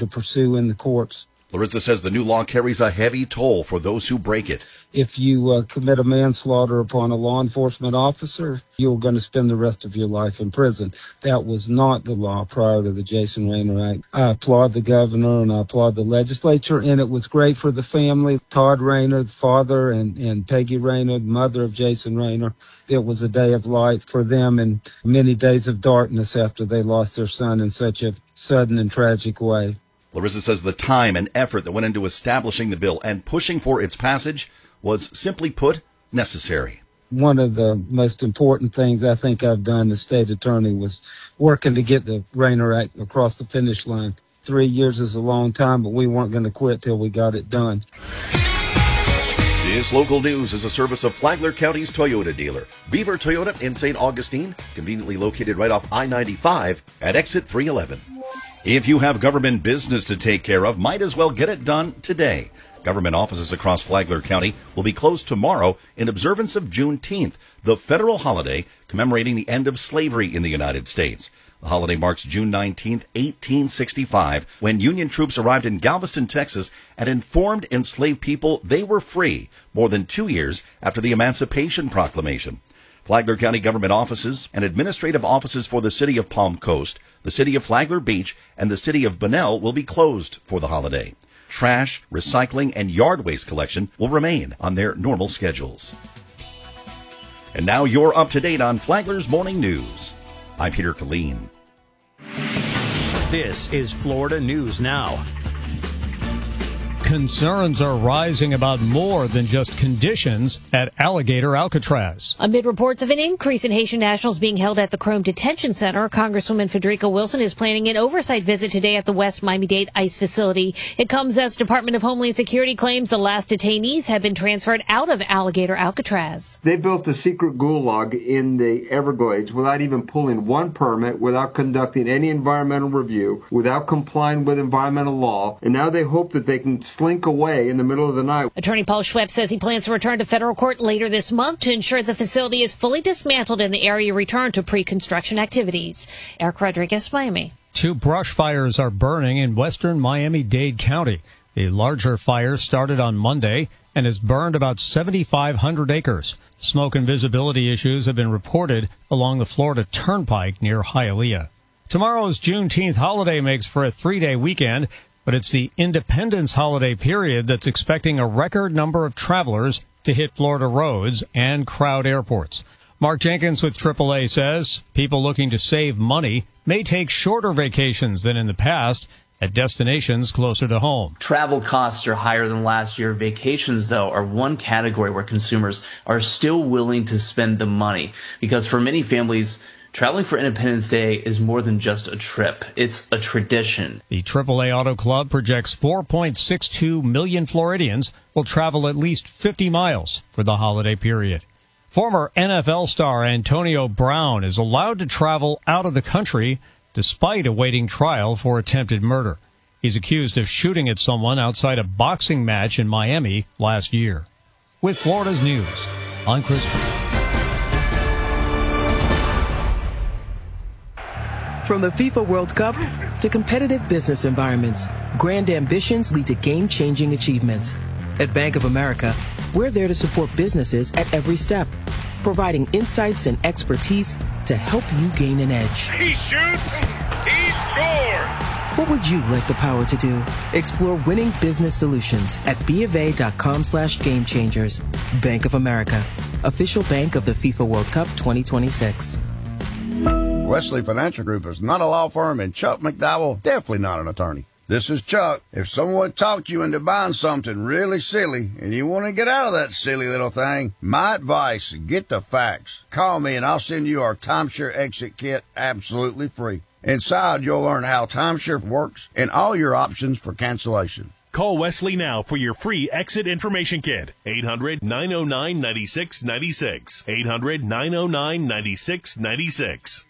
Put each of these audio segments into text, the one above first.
to pursue in the courts. Larissa says the new law carries a heavy toll for those who break it. If you commit a manslaughter upon a law enforcement officer, you're going to spend the rest of your life in prison. That was not the law prior to the Jason Rayner Act. I applaud the governor and I applaud the legislature, and it was great for the family. Todd Rayner, the father, and Peggy Rayner, the mother of Jason Rayner. It was a day of light for them and many days of darkness after they lost their son in such a sudden and tragic way. Larissa says the time and effort that went into establishing the bill and pushing for its passage was, simply put, necessary. One of the most important things I think I've done as state attorney was working to get the Rayner Act across the finish line. 3 years is a long time, but we weren't going to quit till we got it done. This local news is a service of Flagler County's Toyota dealer, Beaver Toyota in St. Augustine, conveniently located right off I-95 at exit 311. If you have government business to take care of, might as well get it done today. Government offices across Flagler County will be closed tomorrow in observance of Juneteenth, the federal holiday commemorating the end of slavery in the United States. The holiday marks June 19, 1865, when Union troops arrived in Galveston, Texas, and informed enslaved people they were free, more than 2 years after the Emancipation Proclamation. Flagler County government offices and administrative offices for the city of Palm Coast, the city of Flagler Beach, and the city of Bunnell will be closed for the holiday. Trash, recycling, and yard waste collection will remain on their normal schedules. And now you're up to date on Flagler's Morning News. I'm Peter Killeen. This is Florida News Now. Concerns are rising about more than just conditions at Alligator Alcatraz. Amid reports of an increase in Haitian nationals being held at the Chrome Detention Center, Congresswoman Federica Wilson is planning an oversight visit today at the West Miami-Dade ICE facility. It comes as Department of Homeland Security claims the last detainees have been transferred out of Alligator Alcatraz. They built a secret gulag in the Everglades without even pulling one permit, without conducting any environmental review, without complying with environmental law, and now they hope that they can slink away in the middle of the night. Attorney Paul Schwepp says he plans to return to federal court later this month to ensure the facility is fully dismantled and the area returned to pre-construction activities. Eric Rodriguez, Miami. 2 brush fires are burning in western Miami-Dade County. The larger fire started on Monday and has burned about 7,500 acres. Smoke and visibility issues have been reported along the Florida Turnpike near Hialeah. Tomorrow's Juneteenth holiday makes for a 3-day weekend, but it's the Independence holiday period that's expecting a record number of travelers to hit Florida roads and crowd airports. Mark Jenkins with AAA says people looking to save money may take shorter vacations than in the past at destinations closer to home. Travel costs are higher than last year. Vacations, though, are one category where consumers are still willing to spend the money, because for many families, traveling for Independence Day is more than just a trip. It's a tradition. The AAA Auto Club projects 4.62 million Floridians will travel at least 50 miles for the holiday period. Former NFL star Antonio Brown is allowed to travel out of the country despite awaiting trial for attempted murder. He's accused of shooting at someone outside a boxing match in Miami last year. With Florida's news, I'm Chris Tree. From the FIFA World Cup to competitive business environments, grand ambitions lead to game-changing achievements. At Bank of America, we're there to support businesses at every step, providing insights and expertise to help you gain an edge. He shoots, he scores! What would you like the power to do? Explore winning business solutions at BofA.com/gamechangers. Bank of America, official bank of the FIFA World Cup 2026. Wesley Financial Group is not a law firm, and Chuck McDowell definitely not an attorney. This is Chuck. If someone talked you into buying something really silly and you want to get out of that silly little thing, my advice, get the facts. Call me and I'll send you our timeshare exit kit absolutely free. Inside, you'll learn how timeshare works and all your options for cancellation. Call Wesley now for your free exit information kit. 800-909-9696. 800-909-9696.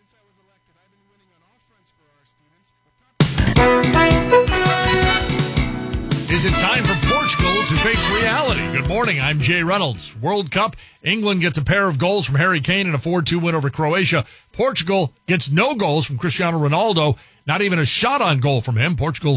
Is it time for Portugal to face reality? Good morning, I'm Jay Reynolds. World Cup, England gets a pair of goals from Harry Kane in a 4-2 win over Croatia. Portugal gets no goals from Cristiano Ronaldo, not even a shot on goal from him. Portugal's